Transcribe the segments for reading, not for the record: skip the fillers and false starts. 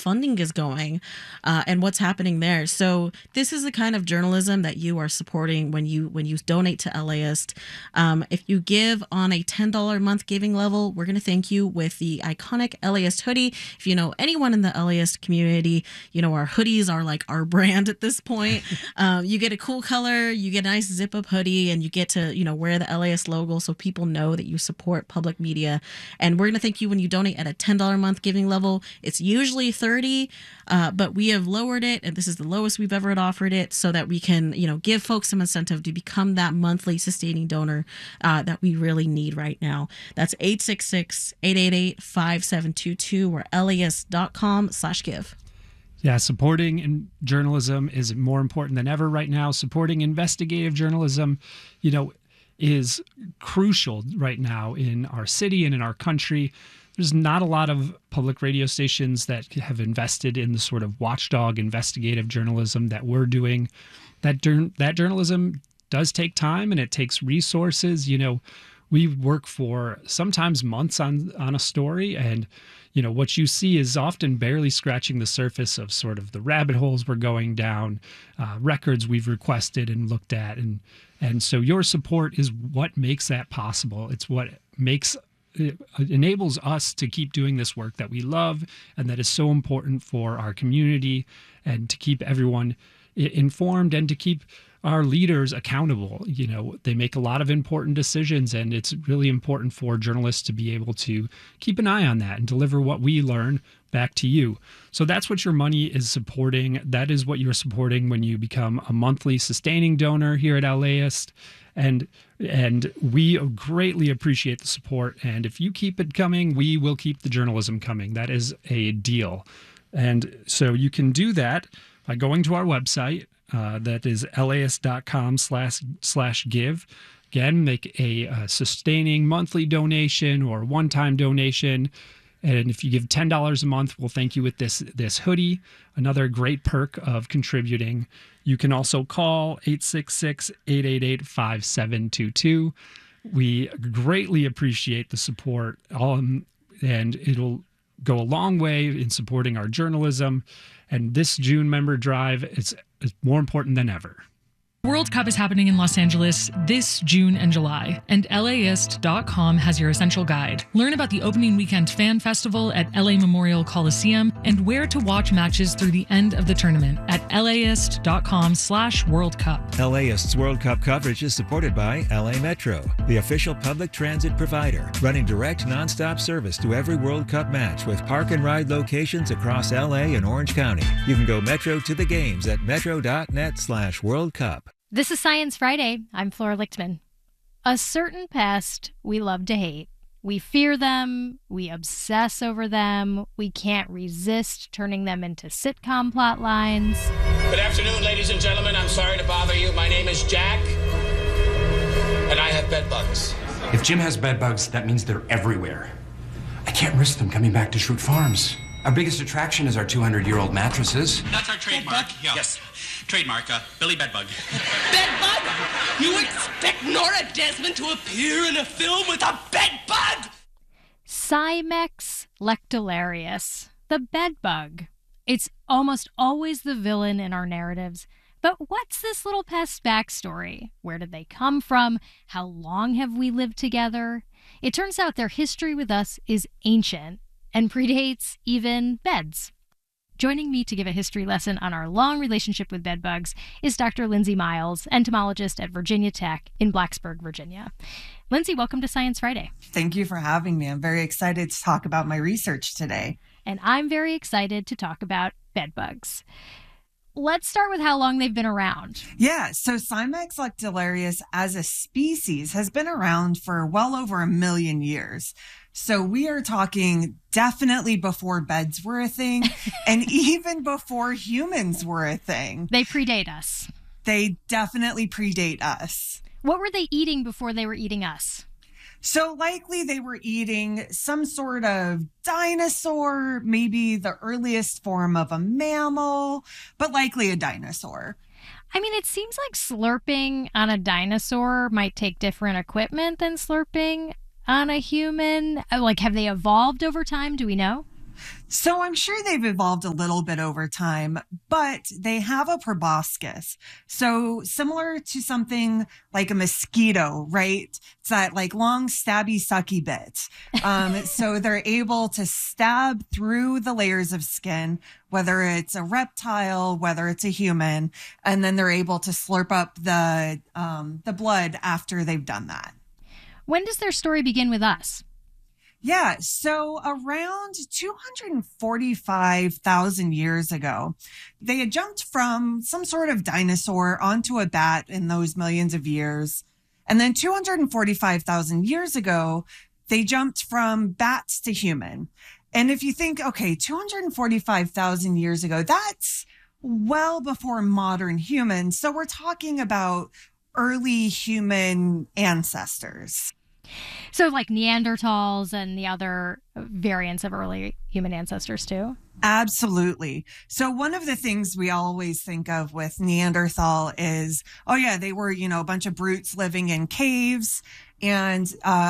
funding is going and what's happening there. So this is the kind of journalism that you are supporting when you donate to LAist. If you give on a $10 a month giving level, we're going to thank you with the iconic LAist hoodie. If you know anyone in the LAist community, you know our hoodies are like our brand at this point. You get a cool color, you get a nice zip up hoodie, and you get to, you know, wear the LAist logo so people know that you support public media. And we're going to thank you when you donate at a $10 a month giving level. It's usually $30, but we have lowered it, and this is the lowest we've ever offered it, so that we can, you know, give folks some incentive to become that monthly sustaining donor that we really need right now. That's 866-888-5722 or LAist.com/give. Yeah, supporting in journalism is more important than ever right now. Supporting investigative journalism, you know, is crucial right now in our city and in our country. There's not a lot of public radio stations that have invested in the sort of watchdog investigative journalism that we're doing. That journalism does take time and it takes resources. You know, we work for sometimes months on a story, and you know, what you see is often barely scratching the surface of sort of the rabbit holes we're going down, records we've requested and looked at. And so your support is what makes that possible. It's what enables us to keep doing this work that we love and that is so important for our community, and to keep everyone informed and to keep our leaders accountable. You know, they make a lot of important decisions, and it's really important for journalists to be able to keep an eye on that and deliver what we learn back to you. So that's what your money is supporting. That is what you're supporting when you become a monthly sustaining donor here at LAist. And we greatly appreciate the support. And if you keep it coming, we will keep the journalism coming. That is a deal. And so you can do that by going to our website. That is LAist.com/give. Again, make a sustaining monthly donation or one-time donation. And if you give $10 a month, we'll thank you with this hoodie, another great perk of contributing. You can also call 866-888-5722. We greatly appreciate the support, and it'll go a long way in supporting our journalism. And this June member drive is more important than ever. World Cup is happening in Los Angeles this June and July, and LAist.com has your essential guide. Learn about the opening weekend fan festival at LA Memorial Coliseum and where to watch matches through the end of the tournament at LAist.com/World Cup. LAist's World Cup coverage is supported by LA Metro, the official public transit provider, running direct nonstop service to every World Cup match with park and ride locations across LA and Orange County. You can go Metro to the games at metro.net/World Cup. This is Science Friday. I'm Flora Lichtman. A certain pest we love to hate. We fear them, we obsess over them, we can't resist turning them into sitcom plot lines. Good afternoon, ladies and gentlemen. I'm sorry to bother you. My name is Jack, and I have bed bugs. If Jim has bed bugs, that means they're everywhere. I can't risk them coming back to Schrute Farms. Our biggest attraction is our 200-year-old mattresses. That's our trademark. Yeah. Yes. Trademark, Billy Bedbug. Bedbug? You expect Nora Desmond to appear in a film with a bedbug? Cymex lectularius, the bedbug. It's almost always the villain in our narratives. But what's this little pest's backstory? Where did they come from? How long have we lived together? It turns out their history with us is ancient and predates even beds. Joining me to give a history lesson on our long relationship with bedbugs is Dr. Lindsay Miles, entomologist at Virginia Tech in Blacksburg, Virginia. Lindsay, welcome to Science Friday. Thank you for having me. I'm very excited to talk about my research today. And I'm very excited to talk about bedbugs. Let's start with how long they've been around. Yeah, so Cymex lectularius as a species has been around for well over 1 million years. So we are talking definitely before beds were a thing and even before humans were a thing. They predate us. They definitely predate us. What were they eating before they were eating us? So likely they were eating some sort of dinosaur, maybe the earliest form of a mammal, but likely a dinosaur. I mean, it seems like slurping on a dinosaur might take different equipment than slurping on a human. Like, have they evolved over time? Do we know? So I'm sure they've evolved a little bit over time, but they have a proboscis. So similar to something like a mosquito, right? It's that like long stabby sucky bit. So they're able to stab through the layers of skin, whether it's a reptile, whether it's a human, and then they're able to slurp up the blood after they've done that. When does their story begin with us? Yeah, so around 245,000 years ago, they had jumped from some sort of dinosaur onto a bat in those millions of years. And then 245,000 years ago, they jumped from bats to human. And if you think, okay, 245,000 years ago, that's well before modern humans. So we're talking about early human ancestors. So like Neanderthals and the other variants of early human ancestors too? Absolutely. So one of the things we always think of with Neanderthal is, oh yeah, they were, a bunch of brutes living in caves. And,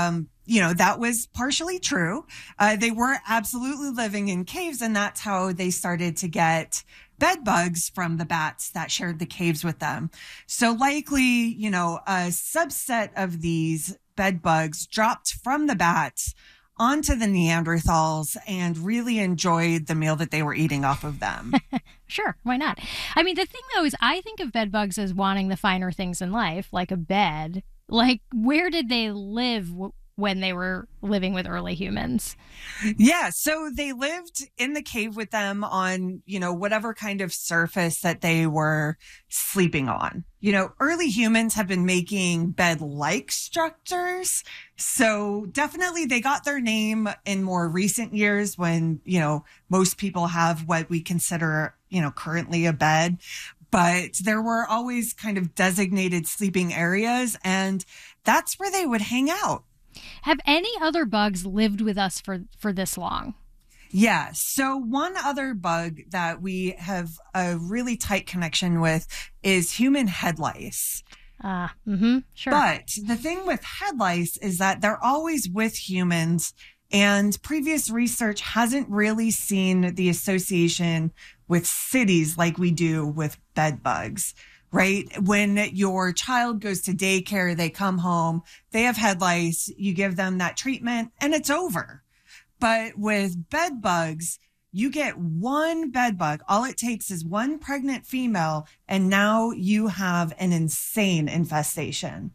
that was partially true. They were absolutely living in caves, and that's how they started to get bed bugs from the bats that shared the caves with them. So likely, a subset of these bed bugs dropped from the bats onto the Neanderthals and really enjoyed the meal that they were eating off of them. Sure, why not? I mean, the thing though is I think of bed bugs as wanting the finer things in life, like a bed. Like, where did they live when they were living with early humans? Yeah, so they lived in the cave with them on, whatever kind of surface that they were sleeping on. Early humans have been making bed-like structures. So definitely they got their name in more recent years when, most people have what we consider, currently a bed. But there were always kind of designated sleeping areas, and that's where they would hang out. Have any other bugs lived with us for this long? Yeah. So one other bug that we have a really tight connection with is human head lice. Sure. But the thing with head lice is that they're always with humans, and previous research hasn't really seen the association with cities like we do with bed bugs. Right? When your child goes to daycare, they come home, they have head lice, you give them that treatment, and it's over. But with bed bugs, you get one bed bug. All it takes is one pregnant female, and now you have an insane infestation.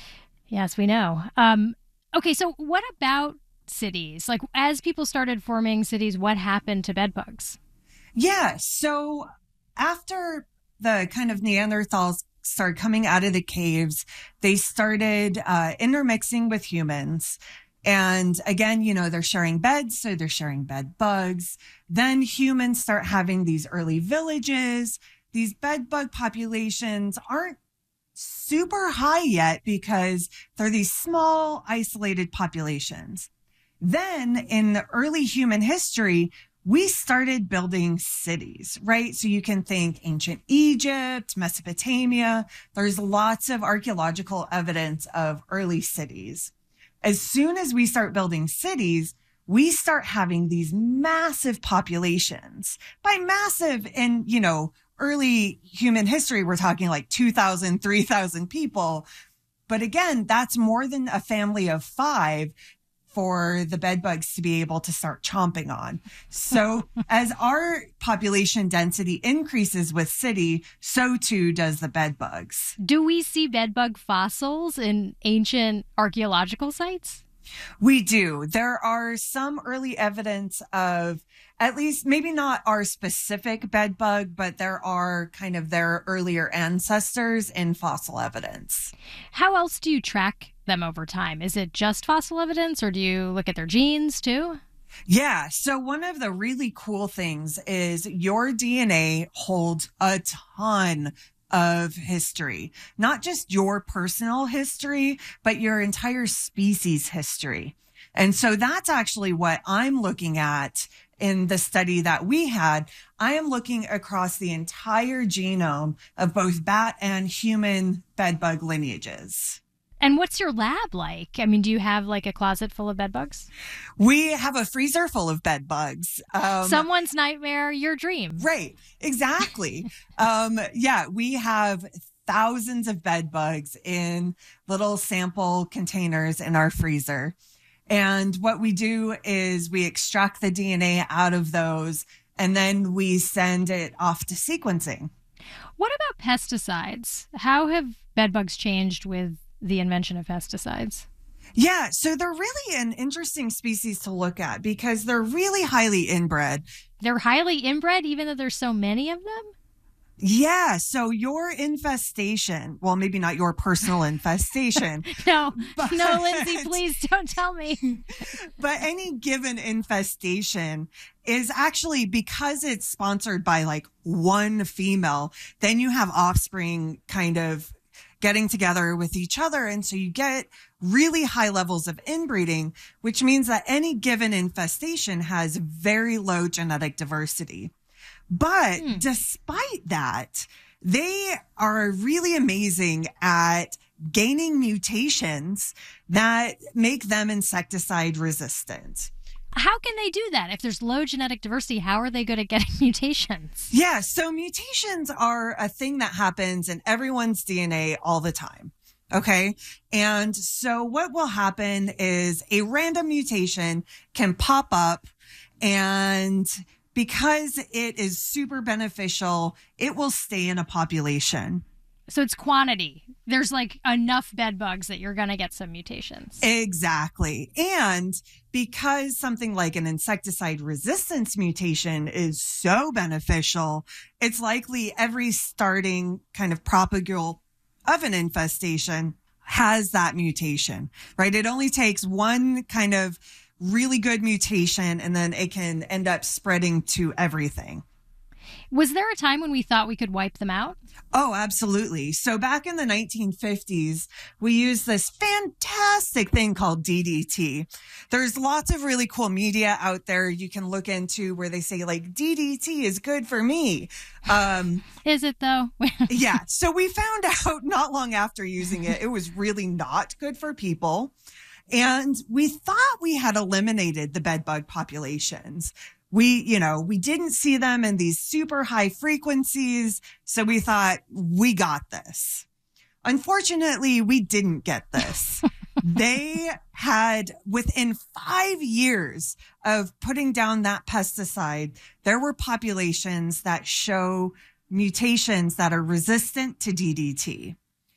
Yes, we know. Okay, so what about cities? Like, as people started forming cities, what happened to bed bugs? Yeah, so after the kind of Neanderthals started coming out of the caves, they started intermixing with humans. And again, they're sharing beds, so they're sharing bed bugs. Then humans start having these early villages. These bed bug populations aren't super high yet because they're these small, isolated populations. Then in the early human history, we started building cities, right? So you can think ancient Egypt, Mesopotamia. There's lots of archaeological evidence of early cities. As soon as we start building cities, we start having these massive populations. By massive in, early human history, we're talking like 2,000, 3,000 people. But again, that's more than a family of 5 for the bed bugs to be able to start chomping on. So as our population density increases with city, so too does the bed bugs. Do we see bed bug fossils in ancient archaeological sites? We do. There are some early evidence of, at least maybe not our specific bed bug, but there are kind of their earlier ancestors in fossil evidence. How else do you track them over time? Is it just fossil evidence, or do you look at their genes too? Yeah. So one of the really cool things is your DNA holds a ton of history, not just your personal history, but your entire species history. And so that's actually what I'm looking at in the study that we had. I am looking across the entire genome of both bat and human bedbug lineages. And what's your lab like? I mean, do you have like a closet full of bed bugs? We have a freezer full of bed bugs. Someone's nightmare, your dream. Right. Exactly. Yeah, we have thousands of bed bugs in little sample containers in our freezer. And what we do is we extract the DNA out of those and then we send it off to sequencing. What about pesticides? How have bed bugs changed with the invention of pesticides? Yeah, so they're really an interesting species to look at because they're really highly inbred. They're highly inbred, even though there's so many of them? Yeah, so your infestation, well, maybe not your personal infestation. No, Lindsay, please don't tell me. But any given infestation is actually, because it's sponsored by like one female, then you have offspring kind of getting together with each other. And so you get really high levels of inbreeding, which means that any given infestation has very low genetic diversity. But despite that, they are really amazing at gaining mutations that make them insecticide resistant. How can they do that? If there's low genetic diversity, how are they good at getting mutations? Yeah, so mutations are a thing that happens in everyone's DNA all the time. Okay. And so what will happen is a random mutation can pop up, and because it is super beneficial, it will stay in a population. So it's quantity. There's like enough bed bugs that you're going to get some mutations. Exactly. And because something like an insecticide resistance mutation is so beneficial, it's likely every starting kind of propagule of an infestation has that mutation, right? It only takes one kind of really good mutation and then it can end up spreading to everything. Was there a time when we thought we could wipe them out? Oh, absolutely. So back in the 1950s, we used this fantastic thing called DDT. There's lots of really cool media out there you can look into where they say like DDT is good for me. Is it though? Yeah. So we found out not long after using it, it was really not good for people. And we thought we had eliminated the bedbug populations. We didn't see them in these super high frequencies. So we thought we got this. Unfortunately, we didn't get this. They had, within 5 years of putting down that pesticide, there were populations that show mutations that are resistant to DDT.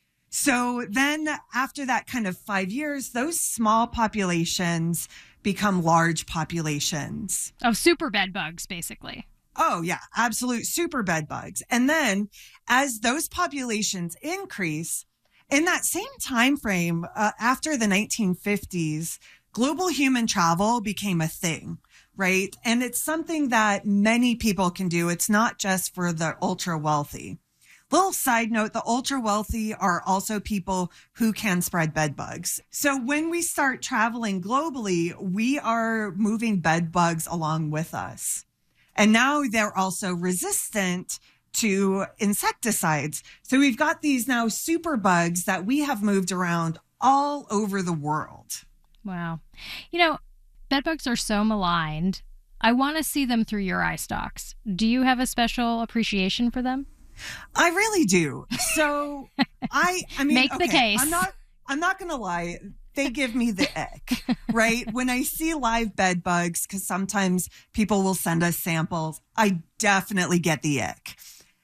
So then after that kind of 5 years, those small populations become large populations. Of super bed bugs, basically. Oh, yeah, absolute super bed bugs. And then as those populations increase, in that same time frame, after the 1950s, global human travel became a thing, right? And it's something that many people can do. It's not just for the ultra wealthy. Little side note, the ultra wealthy are also people who can spread bed bugs. So when we start traveling globally, we are moving bed bugs along with us. And now they're also resistant to insecticides. So we've got these now super bugs that we have moved around all over the world. Wow. Bed bugs are so maligned. I want to see them through your eye stalks. Do you have a special appreciation for them? I really do. So I mean, make the case. I'm not going to lie. They give me the ick, right? When I see live bed bugs, because sometimes people will send us samples, I definitely get the ick.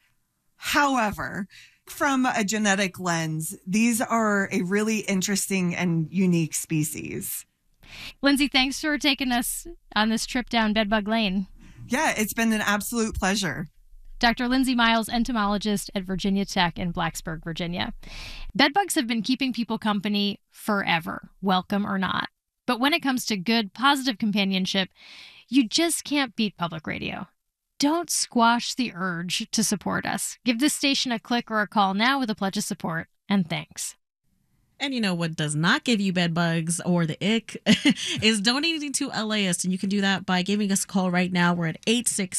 However, from a genetic lens, these are a really interesting and unique species. Lindsay, thanks for taking us on this trip down bedbug lane. Yeah, it's been an absolute pleasure. Dr. Lindsay Miles, entomologist at Virginia Tech in Blacksburg, Virginia. Bedbugs have been keeping people company forever, welcome or not. But when it comes to good, positive companionship, you just can't beat public radio. Don't squash the urge to support us. Give this station a click or a call now with a pledge of support, and thanks. And you know what does not give you bed bugs or the ick is donating to LAist. And you can do that by giving us a call right now. We're at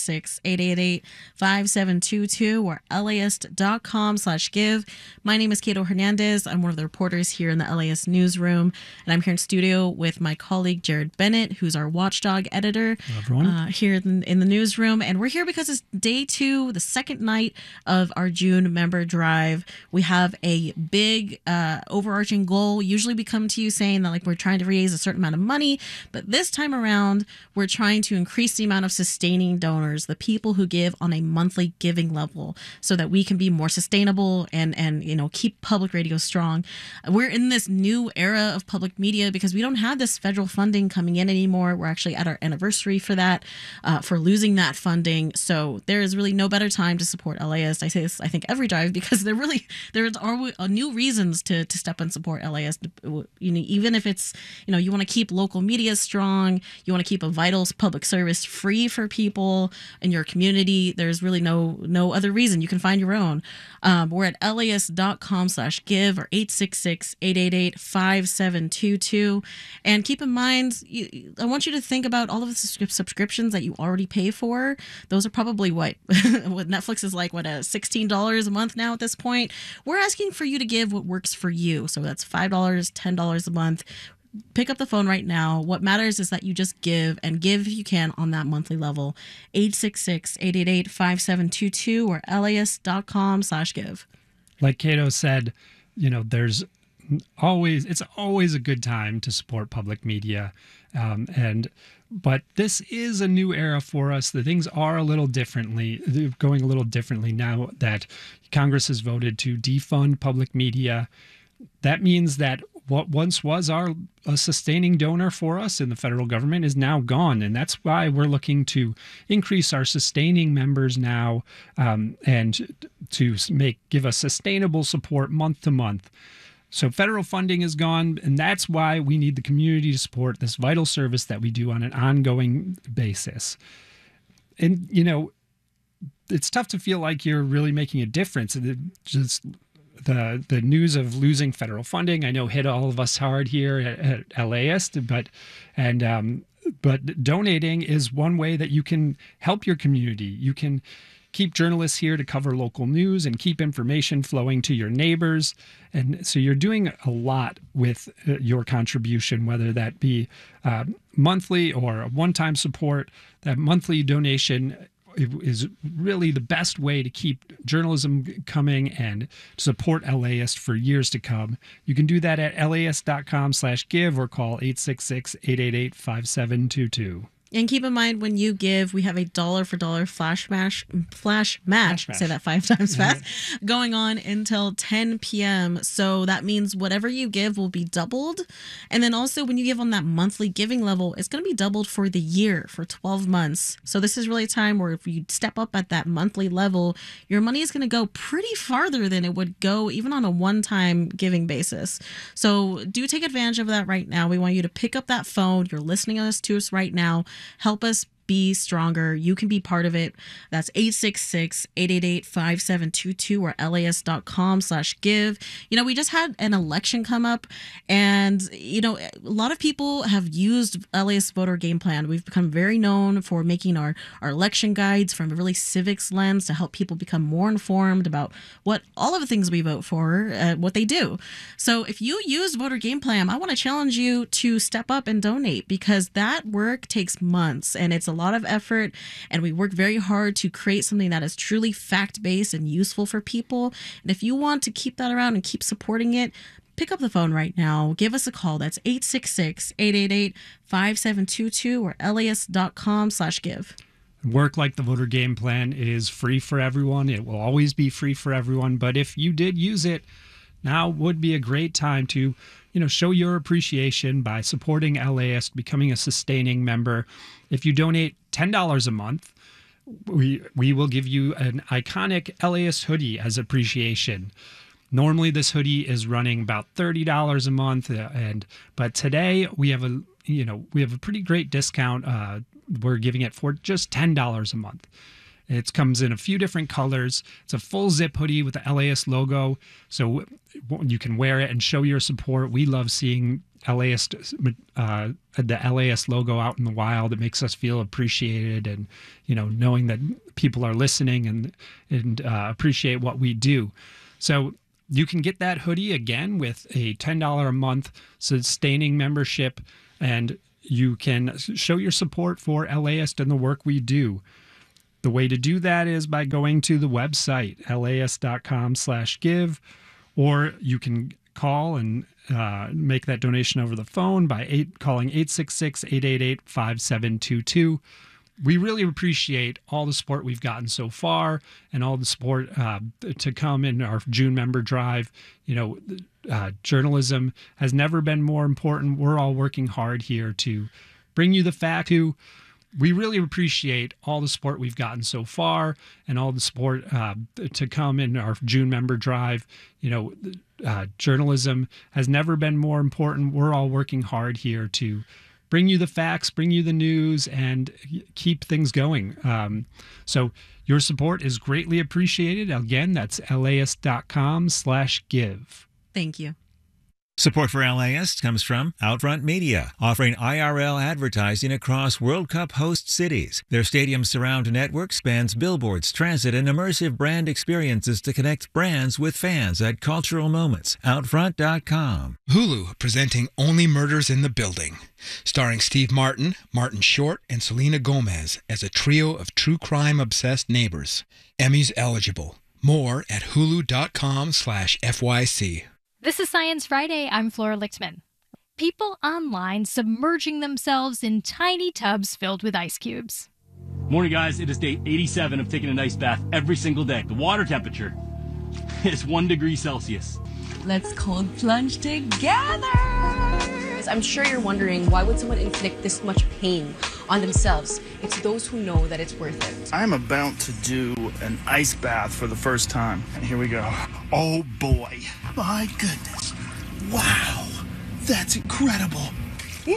866-888-5722 or LAist.com/give. My name is Cato Hernandez. I'm one of the reporters here in the LAist newsroom. And I'm here in studio with my colleague Jared Bennett, who's our watchdog editor here in the newsroom. And we're here because it's day 2, the second night of our June member drive. We have a big overarching goal. Usually we come to you saying that like we're trying to raise a certain amount of money, but this time around we're trying to increase the amount of sustaining donors, the people who give on a monthly giving level, so that we can be more sustainable and you know, keep public radio strong. We're in this new era of public media because we don't have this federal funding coming in anymore. We're actually at our anniversary for that, for losing that funding. So there is really no better time to support LAist. I say this, I think, every drive, because there are new reasons to step and support LAist. You know, even if it's, you know, you want to keep local media strong, you want to keep a vital public service free for people in your community. There's really no other reason. You can find your own. We're at LAist.com/give or 866-888-5722. And keep in mind, I want you to think about all of the subscriptions that you already pay for. Those are probably what Netflix is like, $16 a month now at this point. We're asking for you to give what works for you. So that's $5, $10 a month. Pick up the phone right now. What matters is that you just give, and give if you can on that monthly level. 866-888-5722 or LAist.com/give. Like Cato said, you know, it's always a good time to support public media. But this is a new era for us. The things are going a little differently now that Congress has voted to defund public media. That means that what once was a sustaining donor for us in the federal government is now gone. And that's why we're looking to increase our sustaining members now, and to give us sustainable support month to month. So federal funding is gone, and that's why we need the community to support this vital service that we do on an ongoing basis. And, you know, it's tough to feel like you're really making a difference. Just the news of losing federal funding, I know, hit all of us hard here at LAist, but donating is one way that you can help your community. You can keep journalists here to cover local news and keep information flowing to your neighbors. And so you're doing a lot with your contribution, whether that be monthly or a one-time support. That monthly donation is really the best way to keep journalism coming and support LAist for years to come. You can do that at LAist.com/give or call 866-888-5722. And keep in mind, when you give, we have a dollar for dollar flash match. Say that 5 times fast. Going on until 10 p.m. So that means whatever you give will be doubled. And then also when you give on that monthly giving level, it's going to be doubled for the year, for 12 months. So this is really a time where if you step up at that monthly level, your money is going to go pretty farther than it would go even on a one-time giving basis. So do take advantage of that right now. We want you to pick up that phone. You're listening to us right now. Help us be stronger. You can be part of it. That's 866-888-5722 or LAist.com/give. You know, we just had an election come up, and, you know, a lot of people have used LAist voter game plan. We've become very known for making our election guides from a really civics lens to help people become more informed about what all of the things we vote for, what they do. So if you use voter game plan, I want to challenge you to step up and donate, because that work takes months and it's a lot of effort, and we work very hard to create something that is truly fact-based and useful for people. And if you want to keep that around and keep supporting it, pick up the phone right now. Give us a call. That's 866-888-5722 or LAist.com/give. Work like the voter game plan is free for everyone. It will always be free for everyone. But if you did use it, now would be a great time to, you know, show your appreciation by supporting LAist, becoming a sustaining member. If you donate $10 a month, we will give you an iconic LAist hoodie as appreciation. Normally this hoodie is running about $30 a month, but today we have a pretty great discount. We're giving it for just $10 a month. It comes in a few different colors. It's a full zip hoodie with the LAist logo, so you can wear it and show your support. We love seeing the LAist logo out in the wild. It makes us feel appreciated, and knowing that people are listening and appreciate what we do. So you can get that hoodie again with a $10 a month sustaining membership, and you can show your support for LAist and the work we do. The way to do that is by going to the website, laist.com/give, or you can call and make that donation over the phone by calling 866-888-5722. We really appreciate all the support we've gotten so far and all the support to come in our June member drive. Journalism has never been more important. We're all working hard here to bring you the fact. We really appreciate all the support we've gotten so far and all the support to come in our June member drive. Journalism has never been more important. We're all working hard here to bring you the facts, bring you the news, and keep things going. So your support is greatly appreciated. Again, that's laist.com/give. Thank you. Support for LAist comes from Outfront Media, offering IRL advertising across World Cup host cities. Their stadium surround network spans billboards, transit, and immersive brand experiences to connect brands with fans at cultural moments. Outfront.com. Hulu presenting Only Murders in the Building, starring Steve Martin, Martin Short, and Selena Gomez as a trio of true crime-obsessed neighbors. Emmys eligible. More at hulu.com/FYC. This is Science Friday. I'm Flora Lichtman. People online submerging themselves in tiny tubs filled with ice cubes. Morning, guys. It is day 87 of taking an ice bath every single day. The water temperature is 1 degree Celsius. Let's cold plunge together. I'm sure you're wondering, why would someone inflict this much pain on themselves? It's those who know that it's worth it. I'm about to do an ice bath for the first time. And here we go. Oh boy. My goodness. Wow. That's incredible. Woo!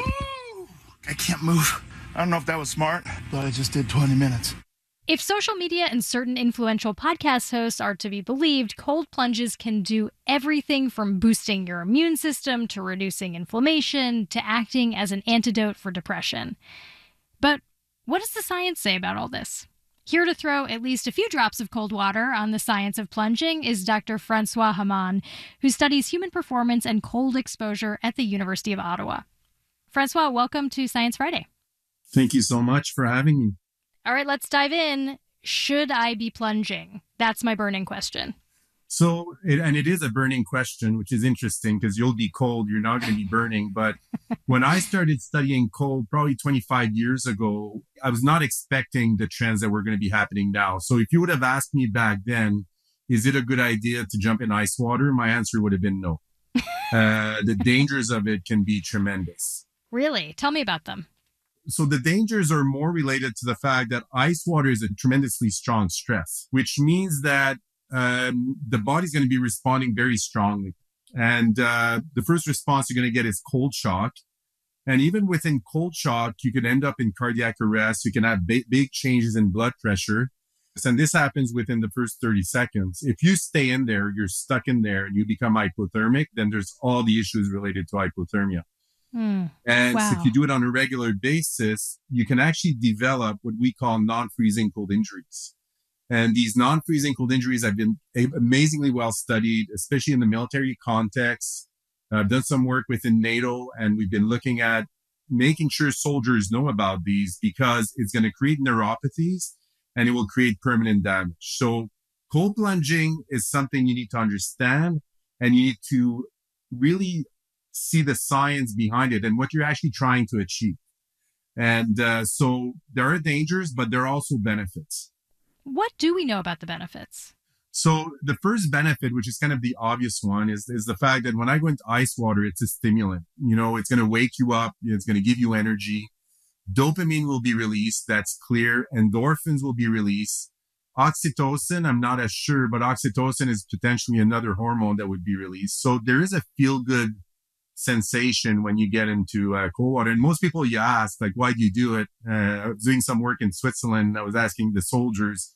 I can't move. I don't know if that was smart, but I just did 20 minutes. If social media and certain influential podcast hosts are to be believed, cold plunges can do everything from boosting your immune system to reducing inflammation to acting as an antidote for depression. But what does the science say about all this? Here to throw at least a few drops of cold water on the science of plunging is Dr. Francois Hamann, who studies human performance and cold exposure at the University of Ottawa. Francois, welcome to Science Friday. Thank you so much for having me. All right, let's dive in. Should I be plunging? That's my burning question. So, it is a burning question, which is interesting because you'll be cold, you're not going to be burning. But when I started studying cold probably 25 years ago, I was not expecting the trends that were going to be happening now. So if you would have asked me back then, is it a good idea to jump in ice water? My answer would have been no. The dangers of it can be tremendous. Really? Tell me about them. So the dangers are more related to the fact that ice water is a tremendously strong stress, which means that the body's going to be responding very strongly. And the first response you're going to get is cold shock. And even within cold shock, you could end up in cardiac arrest. You can have big changes in blood pressure. And this happens within the first 30 seconds. If you stay in there, you're stuck in there and you become hypothermic, then there's all the issues related to hypothermia. And wow. So if you do it on a regular basis, you can actually develop what we call non-freezing cold injuries. And these non-freezing cold injuries have been amazingly well studied, especially in the military context. I've done some work within NATO, and we've been looking at making sure soldiers know about these because it's going to create neuropathies and it will create permanent damage. So cold plunging is something you need to understand, and you need to really see the science behind it and what you're actually trying to achieve. And so there are dangers, but there are also benefits. What do we know about the benefits? So the first benefit, which is kind of the obvious one, is the fact that when I go into ice water, it's a stimulant. You know, it's going to wake you up. It's going to give you energy. Dopamine will be released. That's clear. Endorphins will be released. Oxytocin, I'm not as sure, but oxytocin is potentially another hormone that would be released. So there is a feel-good sensation when you get into cold water. And most people you ask, like, why do you do it? I was doing some work in Switzerland. I was asking the soldiers,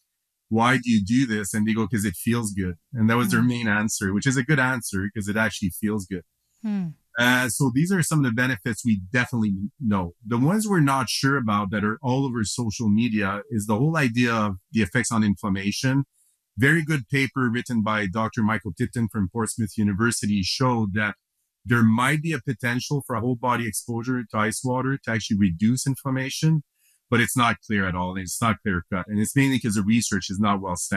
why do you do this? And they go, because it feels good. And that was their main answer, which is a good answer because it actually feels good. So these are some of the benefits we definitely know. The ones we're not sure about that are all over social media is the whole idea of the effects on inflammation. Very good paper written by Dr. Michael Tipton from Portsmouth University showed that there might be a potential for a whole body exposure to ice water to actually reduce inflammation, but it's not clear at all. And it's not clear cut. And it's mainly because the research is not well established.